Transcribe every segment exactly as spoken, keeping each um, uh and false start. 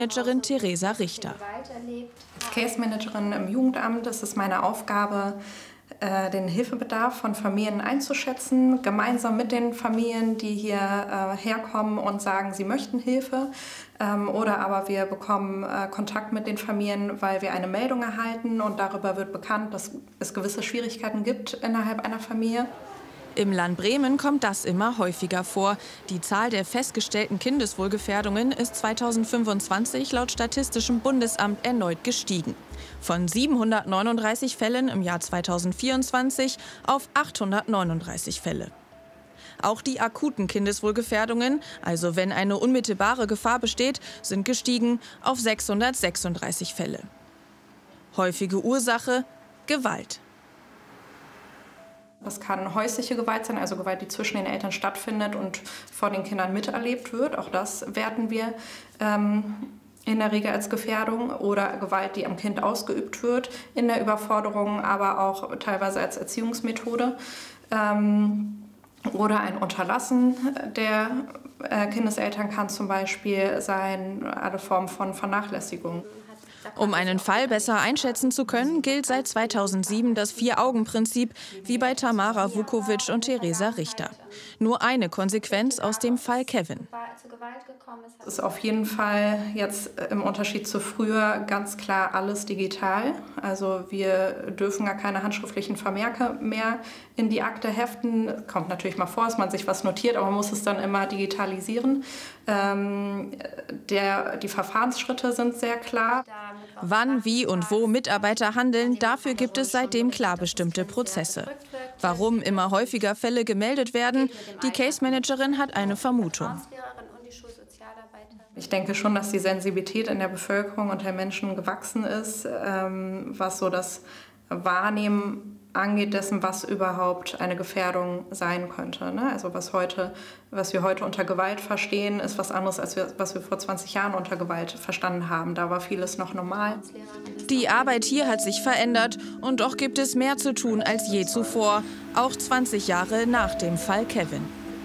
Managerin Theresa Richter. Als Case Managerin im Jugendamt ist es meine Aufgabe, den Hilfebedarf von Familien einzuschätzen, gemeinsam mit den Familien, die hierher kommen und sagen, sie möchten Hilfe. Oder aber wir bekommen Kontakt mit den Familien, weil wir eine Meldung erhalten und darüber wird bekannt, dass es gewisse Schwierigkeiten gibt innerhalb einer Familie. Im Land Bremen kommt das immer häufiger vor. Die Zahl der festgestellten Kindeswohlgefährdungen ist zweitausendfünfundzwanzig laut Statistischem Bundesamt erneut gestiegen. Von siebenhundertneununddreißig Fällen im Jahr zweitausendvierundzwanzig auf achthundertneununddreißig Fälle. Auch die akuten Kindeswohlgefährdungen, also wenn eine unmittelbare Gefahr besteht, sind gestiegen auf sechshundertsechsunddreißig Fälle. Häufige Ursache: Gewalt. Das kann häusliche Gewalt sein, also Gewalt, die zwischen den Eltern stattfindet und vor den Kindern miterlebt wird. Auch das werten wir ähm, in der Regel als Gefährdung. Oder Gewalt, die am Kind ausgeübt wird, in der Überforderung, aber auch teilweise als Erziehungsmethode. Ähm, oder ein Unterlassen der äh, Kindeseltern kann zum Beispiel sein, alle Formen von Vernachlässigung. Um einen Fall besser einschätzen zu können, gilt seit zweitausendsieben das Vier-Augen-Prinzip, wie bei Tamara Vukovic und Theresa Richter. Nur eine Konsequenz aus dem Fall Kevin. Es ist auf jeden Fall jetzt im Unterschied zu früher ganz klar alles digital. Also wir dürfen gar keine handschriftlichen Vermerke mehr in die Akte heften. Kommt natürlich mal vor, dass man sich was notiert, aber man muss es dann immer digitalisieren. Ähm, der, die Verfahrensschritte sind sehr klar. Wann, wie und wo Mitarbeiter handeln, dafür gibt es seitdem klar bestimmte Prozesse. Warum immer häufiger Fälle gemeldet werden, die Case Managerin hat eine Vermutung. Ich denke schon, dass die Sensibilität in der Bevölkerung und der Menschen gewachsen ist, ähm, was so das Wahrnehmen angeht dessen, was überhaupt eine Gefährdung sein könnte. Ne? Also was, heute, was wir heute unter Gewalt verstehen, ist was anderes, als wir, was wir vor zwanzig Jahren unter Gewalt verstanden haben. Da war vieles noch normal. Die Arbeit hier hat sich verändert und doch gibt es mehr zu tun als je zuvor, auch zwanzig Jahre nach dem Fall Kevin.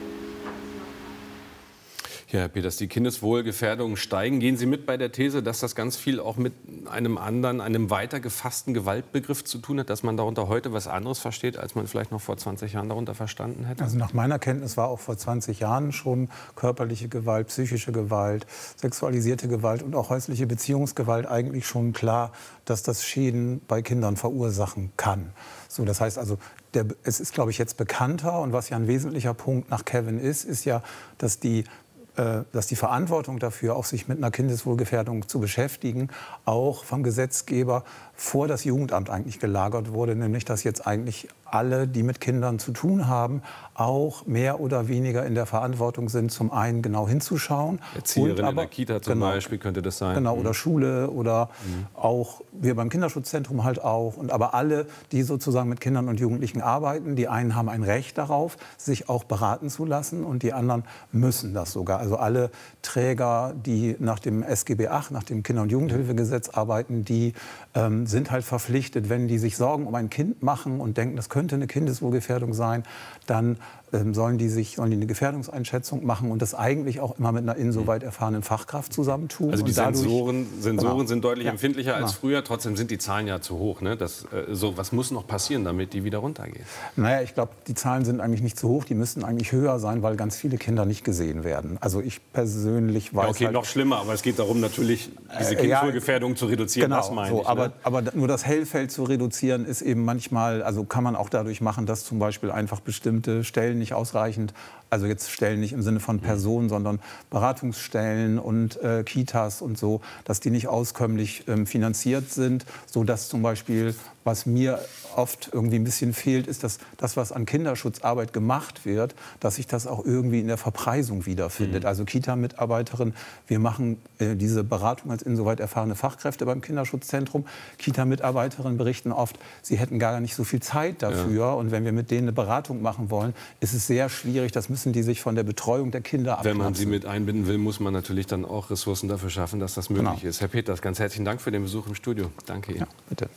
Ja, Herr Peters, die Kindeswohlgefährdungen steigen. Gehen Sie mit bei der These, dass das ganz viel auch mit einem anderen, einem weiter gefassten Gewaltbegriff zu tun hat, dass man darunter heute was anderes versteht, als man vielleicht noch vor zwanzig Jahren darunter verstanden hätte? Also nach meiner Kenntnis war auch vor zwanzig Jahren schon körperliche Gewalt, psychische Gewalt, sexualisierte Gewalt und auch häusliche Beziehungsgewalt eigentlich schon klar, dass das Schäden bei Kindern verursachen kann. So, das heißt also, der, es ist, glaube ich, jetzt bekannter. Und was ja ein wesentlicher Punkt nach Kevin ist, ist ja, dass die dass die Verantwortung dafür, auch sich mit einer Kindeswohlgefährdung zu beschäftigen, auch vom Gesetzgeber vor das Jugendamt eigentlich gelagert wurde, nämlich dass jetzt eigentlich alle, die mit Kindern zu tun haben, auch mehr oder weniger in der Verantwortung sind, zum einen genau hinzuschauen. Erzieherin aber, in der Kita zum genau, Beispiel könnte das sein. Genau, mhm. oder Schule oder mhm. auch wir beim Kinderschutzzentrum halt auch. Und aber alle, die sozusagen mit Kindern und Jugendlichen arbeiten, die einen haben ein Recht darauf, sich auch beraten zu lassen und die anderen müssen das sogar. Also alle Träger, die nach dem S G B acht, nach dem Kinder- und Jugendhilfegesetz arbeiten, die ähm, sind halt verpflichtet, wenn die sich Sorgen um ein Kind machen und denken, das könnte eine Kindeswohlgefährdung sein, dann ähm, sollen die sich sollen die eine Gefährdungseinschätzung machen und das eigentlich auch immer mit einer insoweit erfahrenen Fachkraft zusammentun. Also die und dadurch, Sensoren, Sensoren genau. sind deutlich ja, empfindlicher genau. als früher. Trotzdem sind die Zahlen ja zu hoch. Ne? Das, äh, so, was muss noch passieren, damit die wieder runtergehen? Naja, ich glaube, die Zahlen sind eigentlich nicht zu hoch. Die müssten eigentlich höher sein, weil ganz viele Kinder nicht gesehen werden. Also ich persönlich weiß ja, okay, halt, noch schlimmer. Aber es geht darum, natürlich diese äh, Kindeswohlgefährdung ja, zu reduzieren. Genau, das meine so, ich. aber, Ne? aber nur das Hellfeld zu reduzieren ist eben manchmal, also kann man auch dadurch machen, dass zum Beispiel einfach bestimmte Stellen nicht ausreichend, also jetzt Stellen nicht im Sinne von Personen, sondern Beratungsstellen und äh, Kitas und so, dass die nicht auskömmlich ähm, finanziert sind, sodass zum Beispiel, was mir oft irgendwie ein bisschen fehlt, ist, dass das, was an Kinderschutzarbeit gemacht wird, dass sich das auch irgendwie in der Verpreisung wiederfindet. Mhm. Also Kita-Mitarbeiterin, wir machen äh, diese Beratung als insoweit erfahrene Fachkräfte beim Kinderschutzzentrum. Kita-Mitarbeiterinnen berichten oft, sie hätten gar nicht so viel Zeit dafür. Ja. Und wenn wir mit denen eine Beratung machen wollen, ist es sehr schwierig. Das müssen die sich von der Betreuung der Kinder abknapsen. Wenn man sie mit einbinden will, muss man natürlich dann auch Ressourcen dafür schaffen, dass das möglich genau. ist. Herr Peters, ganz herzlichen Dank für den Besuch im Studio. Danke Ihnen. Ja, bitte.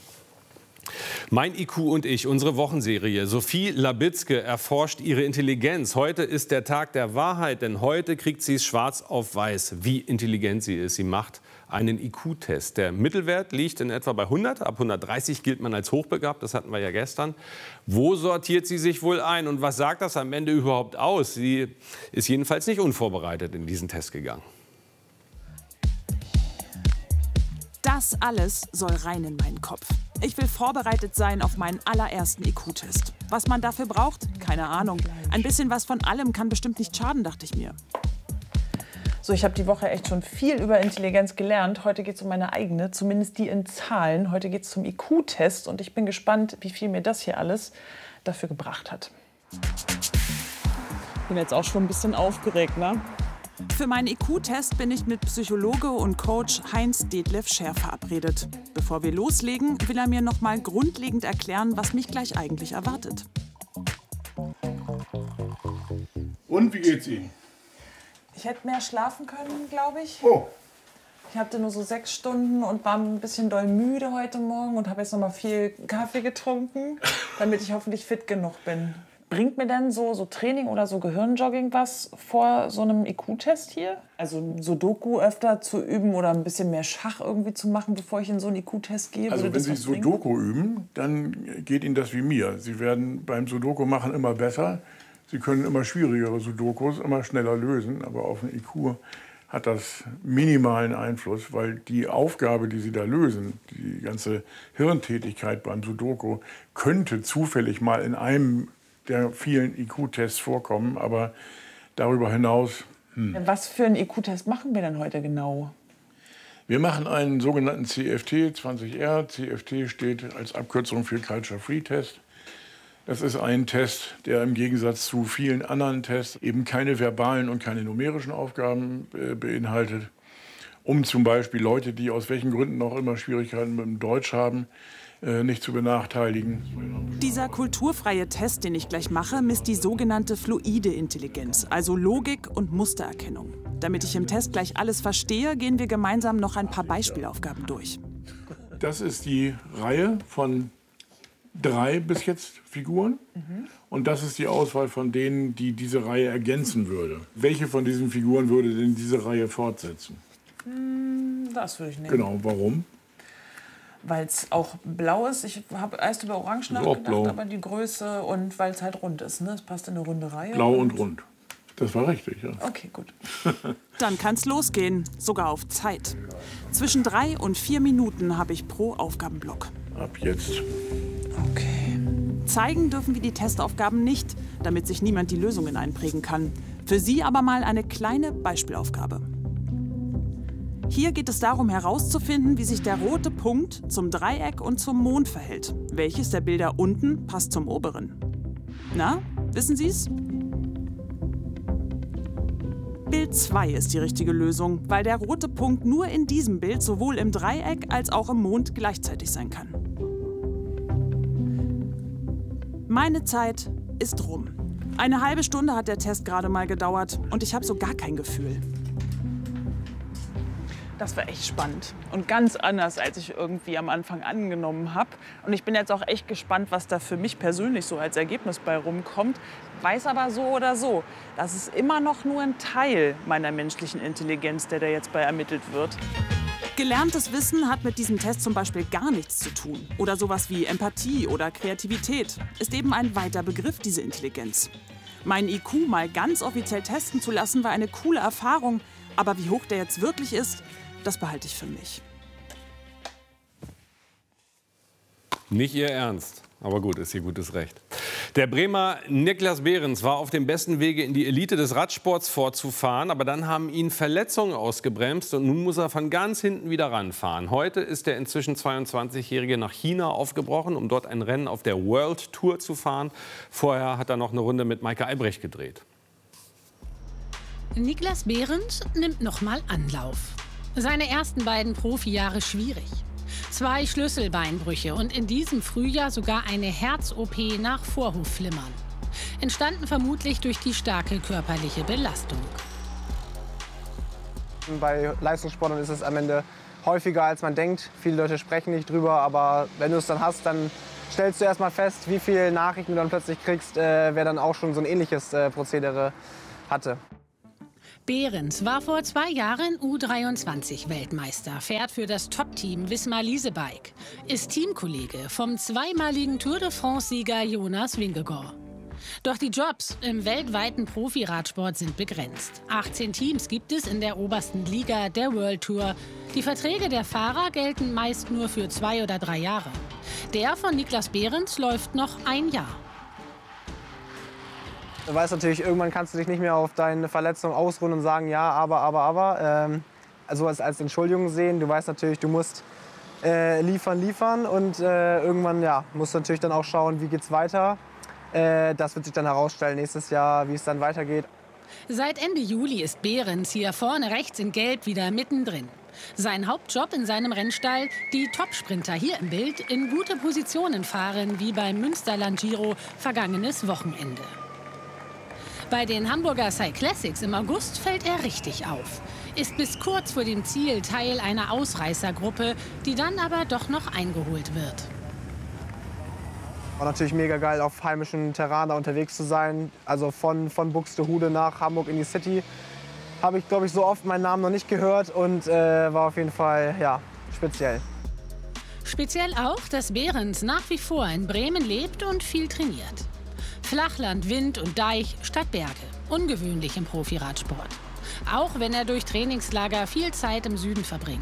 Mein I Q und ich, unsere Wochenserie. Sophie Labitzke erforscht ihre Intelligenz. Heute ist der Tag der Wahrheit, denn heute kriegt sie es schwarz auf weiß, wie intelligent sie ist. Sie macht einen I Q-Test. Der Mittelwert liegt in etwa bei hundert. Ab hundertdreißig gilt man als hochbegabt, das hatten wir ja gestern. Wo sortiert sie sich wohl ein und was sagt das am Ende überhaupt aus? Sie ist jedenfalls nicht unvorbereitet in diesen Test gegangen. Das alles soll rein in meinen Kopf. Ich will vorbereitet sein auf meinen allerersten I Q-Test. Was man dafür braucht? Keine Ahnung. Ein bisschen was von allem kann bestimmt nicht schaden, dachte ich mir. So, ich habe die Woche echt schon viel über Intelligenz gelernt. Heute geht es um meine eigene, zumindest die in Zahlen. Heute geht es zum I Q-Test und ich bin gespannt, wie viel mir das hier alles dafür gebracht hat. Ich bin jetzt auch schon ein bisschen aufgeregt, ne? Für meinen I Q-Test bin ich mit Psychologe und Coach Heinz Detlef Scher verabredet. Bevor wir loslegen, will er mir noch mal grundlegend erklären, was mich gleich eigentlich erwartet. Und wie geht's Ihnen? Ich hätte mehr schlafen können, glaube ich. Oh. Ich hatte nur so sechs Stunden und war ein bisschen doll müde heute Morgen und habe jetzt noch mal viel Kaffee getrunken, damit ich hoffentlich fit genug bin. Bringt mir denn so, so Training oder so Gehirnjogging was vor so einem I Q-Test hier? Also Sudoku öfter zu üben oder ein bisschen mehr Schach irgendwie zu machen, bevor ich in so einen I Q-Test gehe? Also wenn Sie Sudoku üben, dann geht Ihnen das wie mir. Sie werden beim Sudoku machen immer besser. Sie können immer schwierigere Sudokus immer schneller lösen, aber auf den I Q hat das minimalen Einfluss, weil die Aufgabe, die Sie da lösen, die ganze Hirntätigkeit beim Sudoku, könnte zufällig mal in einem der vielen I Q-Tests vorkommen, aber darüber hinaus... Hm. Was für einen I Q-Test machen wir denn heute genau? Wir machen einen sogenannten C F T zwanzig R. C F T steht als Abkürzung für Culture Free Test. Das ist ein Test, der im Gegensatz zu vielen anderen Tests eben keine verbalen und keine numerischen Aufgaben äh, beinhaltet, um zum Beispiel Leute, die aus welchen Gründen auch immer Schwierigkeiten mit dem Deutsch haben, nicht zu benachteiligen. Dieser kulturfreie Test, den ich gleich mache, misst die sogenannte fluide Intelligenz, also Logik und Mustererkennung. Damit ich im Test gleich alles verstehe, gehen wir gemeinsam noch ein paar Beispielaufgaben durch. Das ist die Reihe von drei bis jetzt Figuren. Mhm. Und das ist die Auswahl von denen, die diese Reihe ergänzen würde. Welche von diesen Figuren würde denn diese Reihe fortsetzen? Das würde ich nehmen. Genau, warum? Weil es auch blau ist. Ich habe erst über Orange nachgedacht, blau. aber die Größe und weil es halt rund ist. Ne? Es passt in eine runde Reihe. Blau und, und rund. Das war richtig, ja. Okay, gut. Dann kann's losgehen, sogar auf Zeit. Zwischen drei und vier Minuten habe ich pro Aufgabenblock. Ab jetzt. Okay. Zeigen dürfen wir die Testaufgaben nicht, damit sich niemand die Lösungen einprägen kann. Für Sie aber mal eine kleine Beispielaufgabe. Hier geht es darum herauszufinden, wie sich der rote Punkt zum Dreieck und zum Mond verhält. Welches der Bilder unten passt zum oberen? Na, wissen Sie es? Bild zwei ist die richtige Lösung, weil der rote Punkt nur in diesem Bild sowohl im Dreieck als auch im Mond gleichzeitig sein kann. Meine Zeit ist rum. Eine halbe Stunde hat der Test gerade mal gedauert und ich habe so gar kein Gefühl. Das war echt spannend und ganz anders, als ich irgendwie am Anfang angenommen habe. Und ich bin jetzt auch echt gespannt, was da für mich persönlich so als Ergebnis bei rumkommt. Weiß aber so oder so, das ist immer noch nur ein Teil meiner menschlichen Intelligenz, der da jetzt bei ermittelt wird. Gelerntes Wissen hat mit diesem Test zum Beispiel gar nichts zu tun. Oder sowas wie Empathie oder Kreativität. Ist eben ein weiter Begriff, diese Intelligenz. Meinen I Q mal ganz offiziell testen zu lassen, war eine coole Erfahrung. Aber wie hoch der jetzt wirklich ist, das behalte ich für mich. Nicht Ihr Ernst. Aber gut, ist Ihr gutes Recht. Der Bremer Niklas Behrens war auf dem besten Wege, in die Elite des Radsports vorzufahren. Aber dann haben ihn Verletzungen ausgebremst und nun muss er von ganz hinten wieder ranfahren. Heute ist der inzwischen zweiundzwanzigjährige nach China aufgebrochen, um dort ein Rennen auf der World Tour zu fahren. Vorher hat er noch eine Runde mit Maike Albrecht gedreht. Niklas Behrens nimmt noch mal Anlauf. Seine ersten beiden Profijahre schwierig. Zwei Schlüsselbeinbrüche und in diesem Frühjahr sogar eine Herz-O P nach Vorhofflimmern. Entstanden vermutlich durch die starke körperliche Belastung. Bei Leistungssportlern ist es am Ende häufiger, als man denkt. Viele Leute sprechen nicht drüber, aber wenn du es dann hast, dann stellst du erst mal fest, wie viele Nachrichten du dann plötzlich kriegst, äh, wer dann auch schon so ein ähnliches äh, Prozedere hatte. Behrens war vor zwei Jahren U dreiundzwanzig-Weltmeister, fährt für das Top-Team Wismar Leasebike, ist Teamkollege vom zweimaligen Tour de France-Sieger Jonas Vingegaard. Doch die Jobs im weltweiten Profiradsport sind begrenzt. achtzehn Teams gibt es in der obersten Liga der World Tour. Die Verträge der Fahrer gelten meist nur für zwei oder drei Jahre. Der von Niklas Behrens läuft noch ein Jahr. Du weißt natürlich, irgendwann kannst du dich nicht mehr auf deine Verletzung ausruhen und sagen, ja, aber, aber, aber. Ähm, also als, als Entschuldigung sehen. Du weißt natürlich, du musst äh, liefern, liefern. Und äh, irgendwann ja, musst du natürlich dann auch schauen, wie geht's weiter. Äh, das wird sich dann herausstellen nächstes Jahr, wie es dann weitergeht. Seit Ende Juli ist Behrens hier vorne rechts in Gelb wieder mittendrin. Sein Hauptjob in seinem Rennstall, die Topsprinter hier im Bild in gute Positionen fahren, wie beim Münsterland Giro vergangenes Wochenende. Bei den Hamburger Cyclassics im August fällt er richtig auf. Ist bis kurz vor dem Ziel Teil einer Ausreißergruppe, die dann aber doch noch eingeholt wird. War natürlich mega geil, auf heimischem Terrain da unterwegs zu sein. Also von, von Buxtehude nach Hamburg in die City. Habe ich, glaube ich, so oft meinen Namen noch nicht gehört und äh, war auf jeden Fall, ja, speziell. Speziell auch, dass Behrens nach wie vor in Bremen lebt und viel trainiert. Flachland, Wind und Deich statt Berge. Ungewöhnlich im Profiradsport. Auch wenn er durch Trainingslager viel Zeit im Süden verbringt.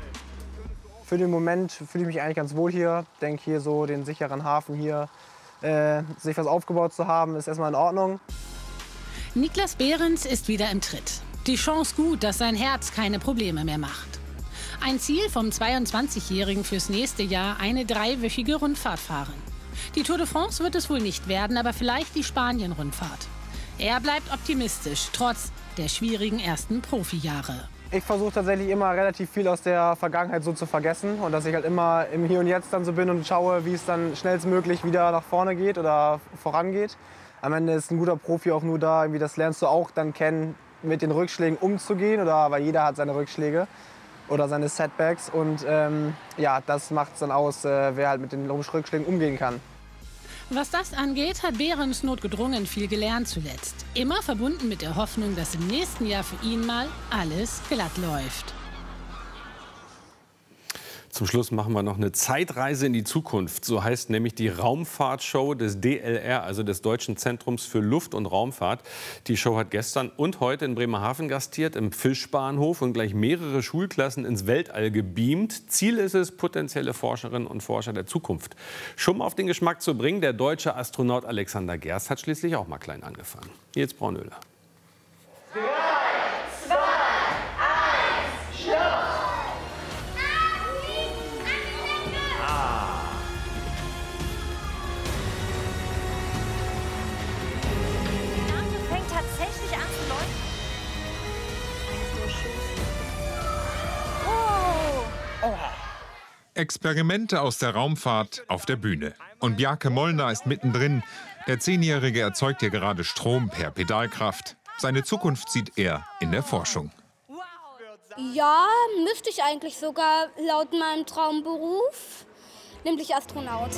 Für den Moment fühle ich mich eigentlich ganz wohl hier. Denke hier so den sicheren Hafen hier, äh, sich was aufgebaut zu haben, ist erstmal in Ordnung. Niklas Behrens ist wieder im Tritt. Die Chance gut, dass sein Herz keine Probleme mehr macht. Ein Ziel vom zweiundzwanzigjährigen fürs nächste Jahr, eine dreiwöchige Rundfahrt fahren. Die Tour de France wird es wohl nicht werden, aber vielleicht die Spanien-Rundfahrt. Er bleibt optimistisch, trotz der schwierigen ersten Profijahre. Ich versuche tatsächlich immer relativ viel aus der Vergangenheit so zu vergessen und dass ich halt immer im Hier und Jetzt dann so bin und schaue, wie es dann schnellstmöglich wieder nach vorne geht oder vorangeht. Am Ende ist ein guter Profi auch nur da, irgendwie das lernst du auch dann kennen, mit den Rückschlägen umzugehen, oder weil jeder hat seine Rückschläge oder seine Setbacks und ähm, ja, das macht es dann aus, äh, wer halt mit den Rückschlägen umgehen kann. Was das angeht, hat Behrens notgedrungen viel gelernt zuletzt. Immer verbunden mit der Hoffnung, dass im nächsten Jahr für ihn mal alles glatt läuft. Zum Schluss machen wir noch eine Zeitreise in die Zukunft. So heißt nämlich die Raumfahrtshow des D L R, also des Deutschen Zentrums für Luft- und Raumfahrt. Die Show hat gestern und heute in Bremerhaven gastiert, im Fischbahnhof, und gleich mehrere Schulklassen ins Weltall gebeamt. Ziel ist es, potenzielle Forscherinnen und Forscher der Zukunft schon mal auf den Geschmack zu bringen. Der deutsche Astronaut Alexander Gerst hat schließlich auch mal klein angefangen. Nils Braunöhler. Experimente aus der Raumfahrt auf der Bühne. Und Bjarke Mollner ist mittendrin. Der Zehnjährige erzeugt hier gerade Strom per Pedalkraft. Seine Zukunft sieht er in der Forschung. Ja, müsste ich eigentlich sogar laut meinem Traumberuf, nämlich Astronaut.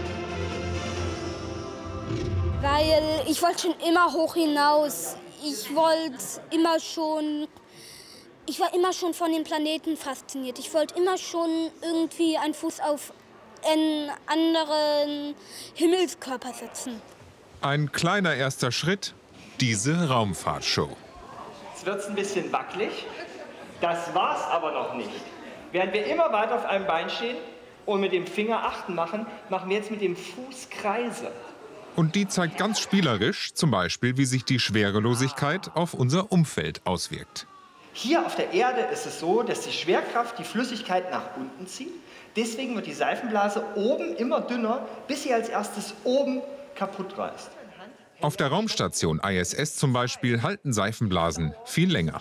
Weil ich wollte schon immer hoch hinaus. Ich wollte immer schon... Ich war immer schon von den Planeten fasziniert. Ich wollte immer schon irgendwie einen Fuß auf einen anderen Himmelskörper setzen. Ein kleiner erster Schritt, diese Raumfahrtshow. Jetzt wird es ein bisschen wackelig. Das war's aber noch nicht. Während wir immer weiter auf einem Bein stehen und mit dem Finger achten machen, machen wir jetzt mit dem Fuß Kreise. Und die zeigt ganz spielerisch zum Beispiel, wie sich die Schwerelosigkeit auf unser Umfeld auswirkt. Hier auf der Erde ist es so, dass die Schwerkraft die Flüssigkeit nach unten zieht. Deswegen wird die Seifenblase oben immer dünner, bis sie als erstes oben kaputt reißt. Auf der Raumstation I S S zum Beispiel halten Seifenblasen viel länger.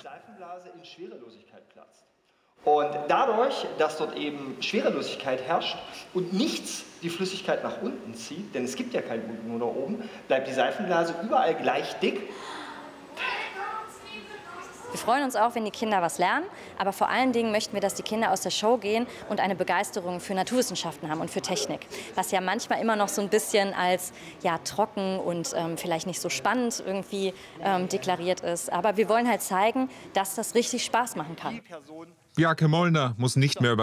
Und dadurch, dass dort eben Schwerelosigkeit herrscht und nichts die Flüssigkeit nach unten zieht, denn es gibt ja kein Unten oder Oben, bleibt die Seifenblase überall gleich dick. Wir freuen uns auch, wenn die Kinder was lernen, aber vor allen Dingen möchten wir, dass die Kinder aus der Show gehen und eine Begeisterung für Naturwissenschaften haben und für Technik, was ja manchmal immer noch so ein bisschen als ja, trocken und ähm, vielleicht nicht so spannend irgendwie ähm, deklariert ist. Aber wir wollen halt zeigen, dass das richtig Spaß machen kann. Bjarke Mollner muss nicht mehr über